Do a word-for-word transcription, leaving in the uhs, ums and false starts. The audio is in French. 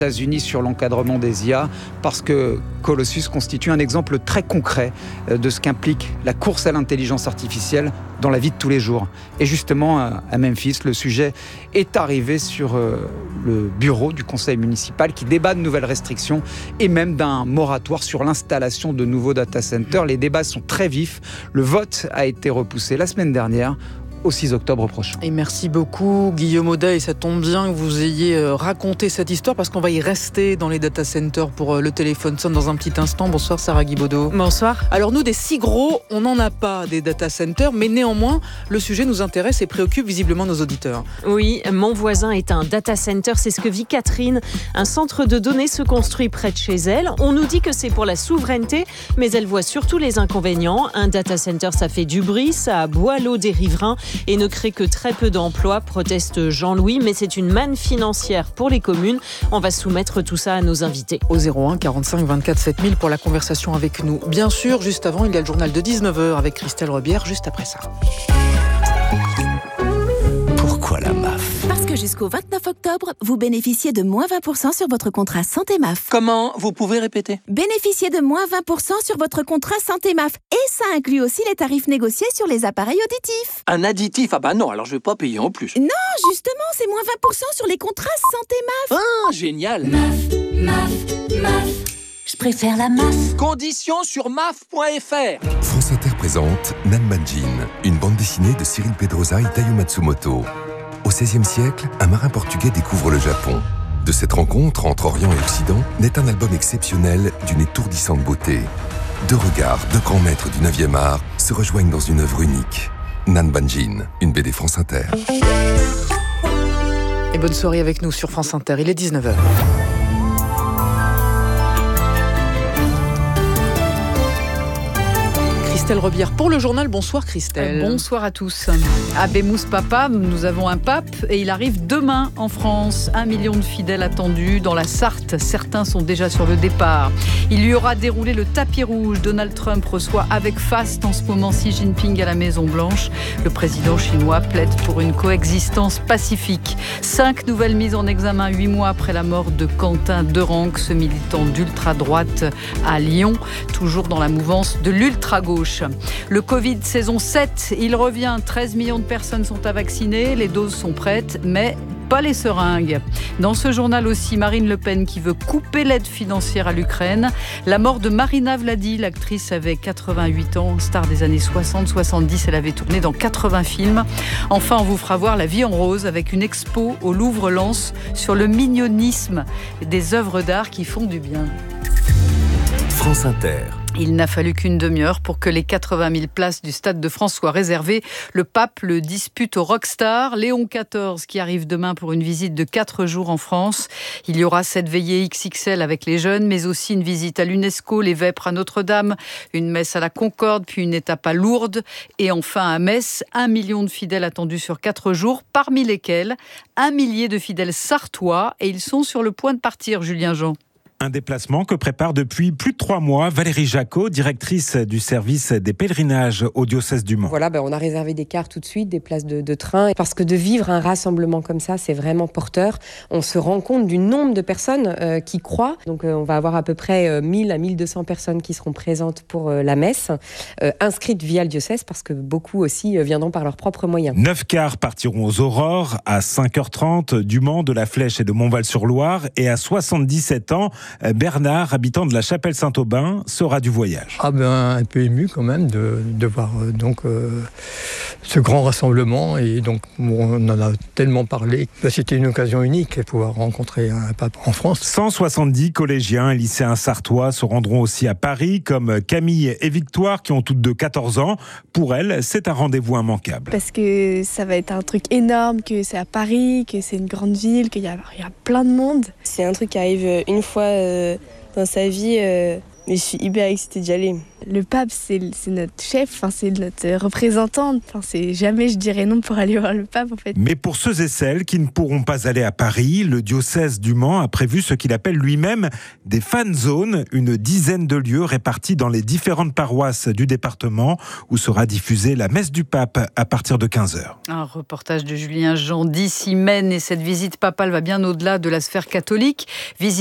États-Unis sur l'encadrement des I A parce que Colossus constitue un exemple très concret de ce qu'implique la course à l'intelligence artificielle dans la vie de tous les jours. Et justement, à Memphis, le sujet est arrivé sur le bureau du conseil municipal qui débat de nouvelles restrictions et même d'un moratoire sur l'installation de nouveaux data centers. Les débats sont très vifs. Le vote a été repoussé la semaine dernière au six octobre prochain. Et merci beaucoup Guillaume Audet, et ça tombe bien que vous ayez raconté cette histoire parce qu'on va y rester dans les data centers pour le téléphone sonne dans un petit instant. Bonsoir Sarah Guibaudot. Bonsoir. Alors nous, des si gros, on n'en a pas des data centers, mais néanmoins le sujet nous intéresse et préoccupe visiblement nos auditeurs. Oui, mon voisin est un data center, c'est ce que vit Catherine. Un centre de données se construit près de chez elle. On nous dit que c'est pour la souveraineté, mais elle voit surtout les inconvénients. Un data center, ça fait du bruit, ça boit l'eau des riverains et ne crée que très peu d'emplois, proteste Jean-Louis, mais c'est une manne financière pour les communes. On va soumettre tout ça à nos invités. Au zéro un quarante-cinq vingt-quatre sept mille pour la conversation avec nous. Bien sûr, juste avant, il y a le journal de dix-neuf heures avec Christelle Rebière, juste après ça. Pourquoi la M A F ? Parce que jusqu'au vingt-neuf octobre, vous bénéficiez de moins vingt pour cent sur votre contrat Santé M A F. Comment ? Vous pouvez répéter ? Bénéficiez de moins vingt pour cent sur votre contrat Santé M A F. Et ça inclut aussi les tarifs négociés sur les appareils auditifs. Un additif ? Ah bah non, alors je vais pas payer en plus. Non, justement, c'est moins vingt pour cent sur les contrats Santé M A F. Ah, génial ! M A F, M A F, M A F. Je préfère la M A F. Conditions sur M A F point F R. France Inter présente Nan Manjin, une bande dessinée de Cyril Pedrosa et Taiyo Matsumoto. Au seizième siècle, un marin portugais découvre le Japon. De cette rencontre entre Orient et Occident naît un album exceptionnel d'une étourdissante beauté. Deux regards, deux grands maîtres du neuvième art se rejoignent dans une œuvre unique. Nan Manjin, une B D France Inter. Et bonne soirée avec nous sur France Inter, il est dix-neuf heures. Christelle Rebière pour le journal. Bonsoir Christelle. Bonsoir à tous. Habemus Papa, nous avons un pape et il arrive demain en France. Un million de fidèles attendus dans la Sarthe. Certains sont déjà sur le départ. Il lui aura déroulé le tapis rouge. Donald Trump reçoit avec faste en ce moment Xi Jinping à la Maison Blanche. Le président chinois plaide pour une coexistence pacifique. Cinq nouvelles mises en examen huit mois après la mort de Quentin Derenc, ce militant d'ultra-droite à Lyon, toujours dans la mouvance de l'ultra-gauche. Le Covid saison sept, il revient. treize millions de personnes sont à vacciner. Les doses sont prêtes, mais pas les seringues. Dans ce journal aussi, Marine Le Pen qui veut couper l'aide financière à l'Ukraine. La mort de Marina Vladi, l'actrice avait quatre-vingt-huit ans, star des années soixante soixante-dix. Elle avait tourné dans quatre-vingts films. Enfin, on vous fera voir La vie en rose avec une expo au Louvre-Lens sur le mignonisme des œuvres d'art qui font du bien. France Inter. Il n'a fallu qu'une demi-heure pour que les quatre-vingt mille places du Stade de France soient réservées. Le pape le dispute au rockstar Léon quatorze qui arrive demain pour une visite de quatre jours en France. Il y aura cette veillée X X L avec les jeunes, mais aussi une visite à l'UNESCO, les Vêpres à Notre-Dame, une messe à la Concorde, puis une étape à Lourdes et enfin à Metz. Un million de fidèles attendus sur quatre jours, parmi lesquels un millier de fidèles sartois et ils sont sur le point de partir, Julien Jean. Un déplacement que prépare depuis plus de trois mois Valérie Jacot, directrice du service des pèlerinages au diocèse du Mans. Voilà, ben on a réservé des cars tout de suite, des places de, de train, parce que de vivre un rassemblement comme ça, c'est vraiment porteur. On se rend compte du nombre de personnes euh, qui croient. Donc euh, on va avoir à peu près euh, mille à mille deux cents personnes qui seront présentes pour euh, la messe, euh, inscrites via le diocèse, parce que beaucoup aussi euh, viendront par leurs propres moyens. Neuf cars partiront aux Aurores à cinq heures trente du Mans, de la Flèche et de Montval-sur-Loire, et à soixante-dix-sept ans, Bernard, habitant de la Chapelle-Saint-Aubin, sera du voyage. Ah ben, un peu ému quand même de, de voir euh, donc, euh, ce grand rassemblement. Et donc, on en a tellement parlé. Ben, c'était une occasion unique de pouvoir rencontrer un pape en France. cent soixante-dix collégiens et lycéens sartois se rendront aussi à Paris, comme Camille et Victoire, qui ont toutes deux quatorze ans. Pour elles, c'est un rendez-vous immanquable. Parce que ça va être un truc énorme, que c'est à Paris, que c'est une grande ville, qu'il y a, il y a plein de monde. C'est un truc qui arrive une fois... Euh... dans sa vie, euh, Mais je suis hyper excitée d'y aller. Le pape, c'est, c'est notre chef, enfin, c'est notre représentant. Enfin, c'est, jamais je dirais non pour aller voir le pape, en fait. Mais pour ceux et celles qui ne pourront pas aller à Paris, le diocèse du Mans a prévu ce qu'il appelle lui-même des fan zones, une dizaine de lieux répartis dans les différentes paroisses du département où sera diffusée la messe du pape à partir de quinze heures. Un reportage de Julien Jean d'ici Maine, et cette visite papale va bien au-delà de la sphère catholique. Visite